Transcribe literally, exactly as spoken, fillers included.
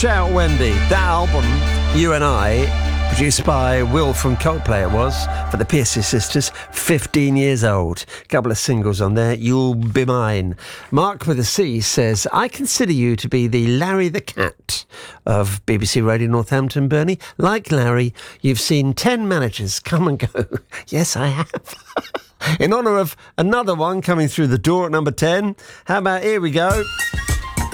Shout Wendy. That album, You and I, produced by Will from Coldplay it was, for the Piercy Sisters, fifteen years old. Couple of singles on there, You'll Be Mine. Mark with a C says, I consider you to be the Larry the Cat of B B C Radio Northampton, Bernie. Like Larry, you've seen ten managers come and go. Yes, I have. In honour of another one coming through the door at number ten, how about here we go?